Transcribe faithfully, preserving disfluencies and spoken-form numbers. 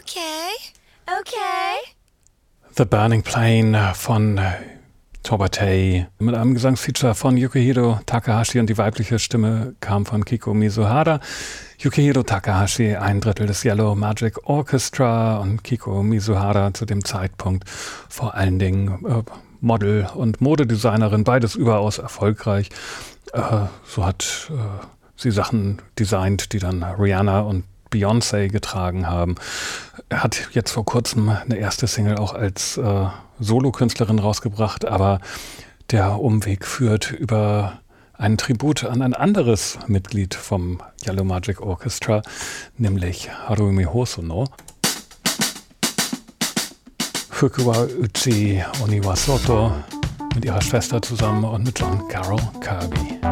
Okay, okay. The Burning Plane von Tobatei mit einem Gesangsfeature von Yukihiro Takahashi und die weibliche Stimme kam von Kiko Mizuhara. Yukihiro Takahashi, ein Drittel des Yellow Magic Orchestra, und Kiko Mizuhara zu dem Zeitpunkt vor allen Dingen äh, Model und Modedesignerin, beides überaus erfolgreich. Äh, so hat äh, sie Sachen designt, die dann Rihanna und Beyoncé getragen haben. Er hat jetzt vor kurzem eine erste Single auch als äh, Solokünstlerin rausgebracht, aber der Umweg führt über einen Tribut an ein anderes Mitglied vom Yellow Magic Orchestra, nämlich Harumi Hosono. Fukuwa Uchi Oniwasoto mit ihrer Schwester zusammen und mit John Carroll Kirby.